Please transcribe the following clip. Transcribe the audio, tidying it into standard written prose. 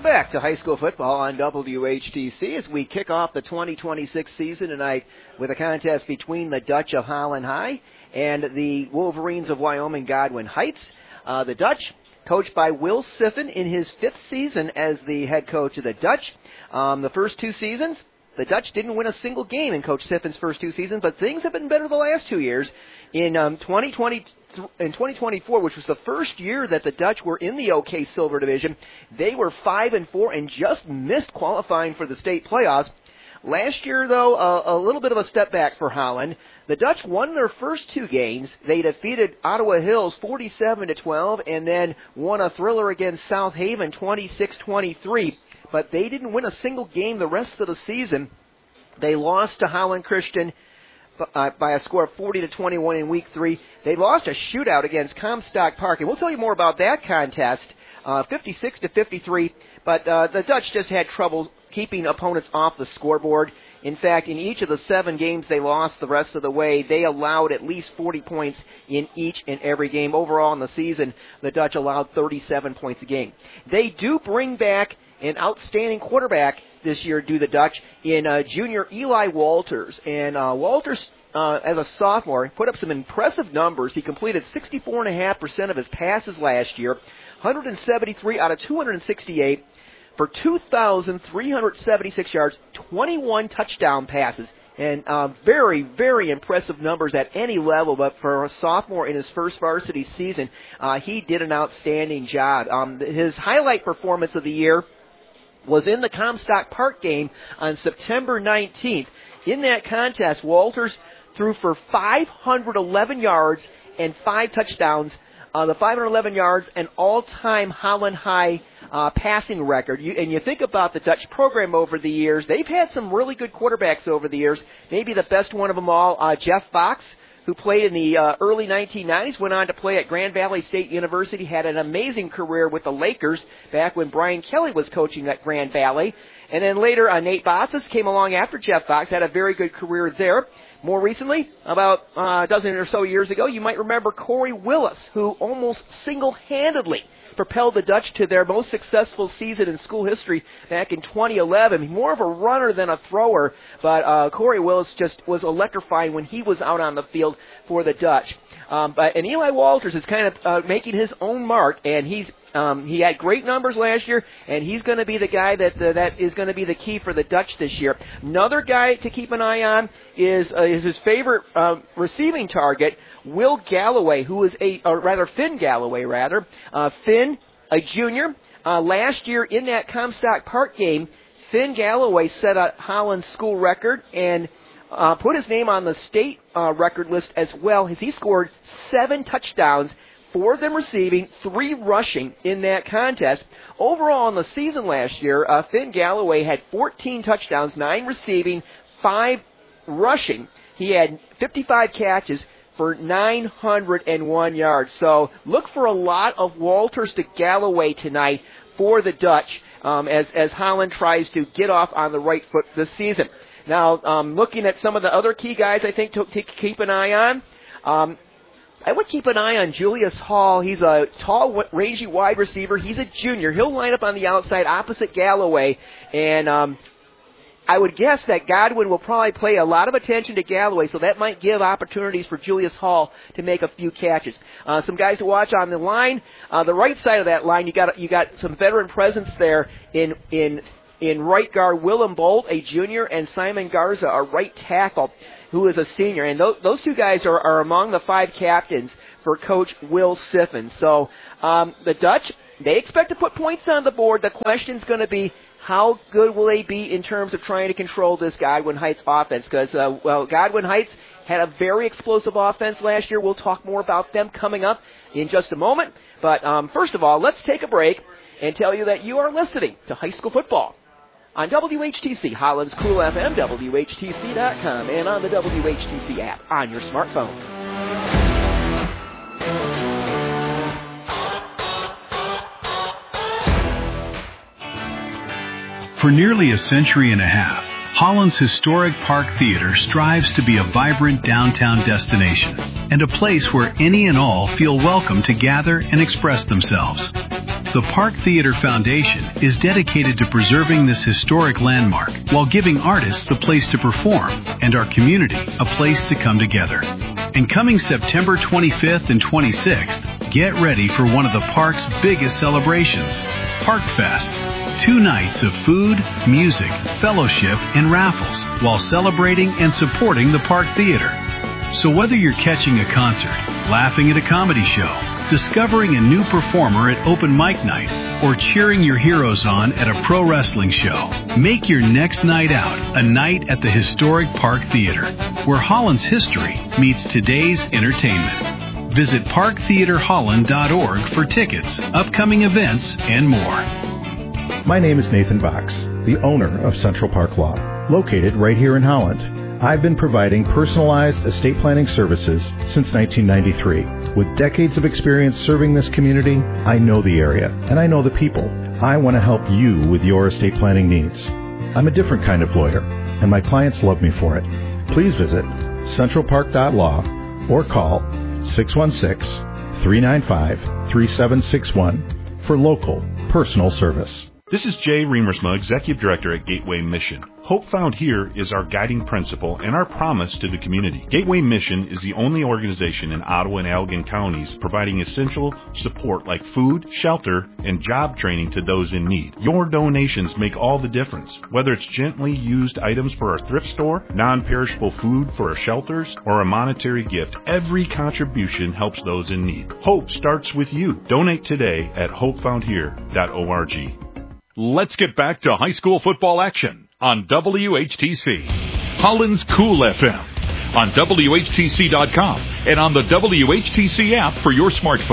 Welcome back to high school football on WHTC as we kick off the 2026 season tonight with a contest between the Dutch of Holland High and the Wolverines of Wyoming Godwin Heights. The Dutch, coached by Will Siffin in his 5th season as the head coach of the Dutch. The first 2 seasons, the Dutch didn't win a single game in Coach Siffin's first 2 seasons, but things have been better the last 2 years. In 2024, which was the first year that the Dutch were in the OK Silver Division, they were 5-4 and just missed qualifying for the state playoffs. Last year, though, a little bit of a step back for Holland. The Dutch won their first 2 games. They defeated Ottawa Hills 47-12 and then won a thriller against South Haven 26-23. But they didn't win a single game the rest of the season. They lost to Holland Christian by a score of 40-21 in Week 3. They lost a shootout against Comstock Park, and we'll tell you more about that contest, 56-53. But the Dutch just had trouble keeping opponents off the scoreboard. In fact, in each of the 7 games they lost the rest of the way, they allowed at least 40 points in each and every game. Overall in the season, the Dutch allowed 37 points a game. They do bring back an outstanding quarterback this year, do the Dutch, in junior Eli Walters. And Walters, as a sophomore, put up some impressive numbers. He completed 64.5% of his passes last year, 173 out of 268 for 2,376 yards, 21 touchdown passes. And very, very impressive numbers at any level, but for a sophomore in his first varsity season, he did an outstanding job. His highlight performance of the year was in the Comstock Park game on September 19th. In that contest, Walters threw for 511 yards and 5 touchdowns. The 511 yards, an all-time Holland High passing record. And you think about the Dutch program over the years, they've had some really good quarterbacks over the years. Maybe the best one of them all, Jeff Fox, who played in the early 1990s, went on to play at Grand Valley State University, had an amazing career with the Lakers back when Brian Kelly was coaching at Grand Valley. And then later, Nate Bossis came along after Jeff Fox, had a very good career there. More recently, about a dozen or so years ago, you might remember Corey Willis, who almost single-handedly propelled the Dutch to their most successful season in school history back in 2011. More of a runner than a thrower, but Corey Willis just was electrifying when he was out on the field for the Dutch. And Eli Walters is kind of making his own mark, and he had great numbers last year, and he's going to be the guy that is going to be the key for the Dutch this year. Another guy to keep an eye on is his favorite receiving target, Will Galloway, who is Finn Galloway, rather. Finn, a junior. Last year in that Comstock Park game, Finn Galloway set a Holland school record and put his name on the state record list as well, as he scored 7 touchdowns, 4 of them receiving, 3 rushing in that contest. Overall in the season last year, Finn Galloway had 14 touchdowns, 9 receiving, 5 rushing. He had 55 catches for 901 yards. So look for a lot of Walters to Galloway tonight for the Dutch as Holland tries to get off on the right foot this season. Now, looking at some of the other key guys I think to keep an eye on, I would keep an eye on Julius Hall. He's a tall, rangy wide receiver. He's a junior. He'll line up on the outside opposite Galloway, and I would guess that Godwin will probably pay a lot of attention to Galloway, so that might give opportunities for Julius Hall to make a few catches. Some guys to watch on the line. The right side of that line, you got some veteran presence there in right guard Willem Bolt, a junior, and Simon Garza, a right tackle, who is a senior. And those 2 guys are among the 5 captains for Coach Will Siffin. So the Dutch, they expect to put points on the board. The question's going to be, how good will they be in terms of trying to control this Godwin Heights offense? Because, Godwin Heights had a very explosive offense last year. We'll talk more about them coming up in just a moment. But first of all, let's take a break and tell you that you are listening to High School Football on WHTC, Holland's Cool FM, WHTC.com, and on the WHTC app on your smartphone. For nearly a century and a half, Holland's historic Park Theater strives to be a vibrant downtown destination and a place where any and all feel welcome to gather and express themselves. The Park Theater Foundation is dedicated to preserving this historic landmark while giving artists a place to perform and our community a place to come together. And coming September 25th and 26th, get ready for one of the park's biggest celebrations, Park Fest. 2 nights of food, music, fellowship, and raffles while celebrating and supporting the Park Theater. So whether you're catching a concert, laughing at a comedy show, discovering a new performer at open mic night, or cheering your heroes on at a pro wrestling show, make your next night out a night at the historic Park Theater, where Holland's history meets today's entertainment. Visit parktheaterholland.org for tickets, upcoming events, and more. My name is Nathan Box, the owner of Central Park Law, located right here in Holland. I've been providing personalized estate planning services since 1993. With decades of experience serving this community, I know the area and I know the people. I want to help you with your estate planning needs. I'm a different kind of lawyer, and my clients love me for it. Please visit centralpark.law or call 616-395-3761 for local personal service. This is Jay Remersma, Executive Director at Gateway Mission. Hope Found Here is our guiding principle and our promise to the community. Gateway Mission is the only organization in Ottawa and Allegan counties providing essential support like food, shelter, and job training to those in need. Your donations make all the difference. Whether it's gently used items for our thrift store, non-perishable food for our shelters, or a monetary gift, every contribution helps those in need. Hope starts with you. Donate today at hopefoundhere.org. Let's get back to high school football action on WHTC. Holland's Cool FM on WHTC.com and on the WHTC app for your smartphone.